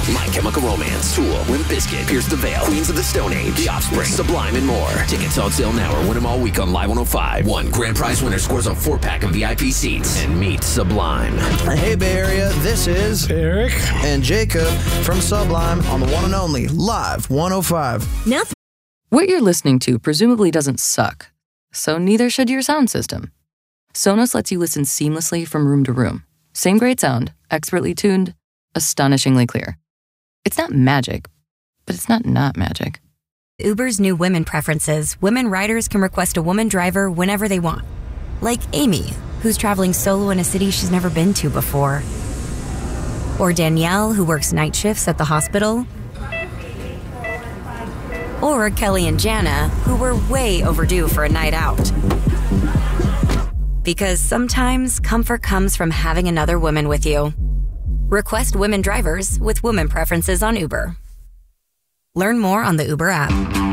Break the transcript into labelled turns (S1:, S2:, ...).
S1: My Chemical Romance, Tool, Limp Bizkit, Pierce the Veil, Queens of the Stone Age, The Offspring, Sublime, and more. Tickets on sale now or win them all week on Live 105. One grand prize winner scores a 4-pack of VIP seats and meet Sublime.
S2: Hey, Bay Area, this is
S3: Eric
S2: and Jacob from Sublime on the one and only Live 105.
S4: Now,
S5: What you're listening to presumably doesn't suck, so neither should your sound system. Sonos lets you listen seamlessly from room to room. Same great sound, expertly tuned, astonishingly clear. It's not magic, but it's not magic.
S4: Uber's new women preferences. Women riders can request a woman driver whenever they want. Like Amy, who's traveling solo in a city she's never been to before. Or Danielle, who works night shifts at the hospital. Or Kelly and Jana, who were way overdue for a night out. Because sometimes comfort comes from having another woman with you. Request women drivers with women preferences on Uber. Learn more on the Uber app.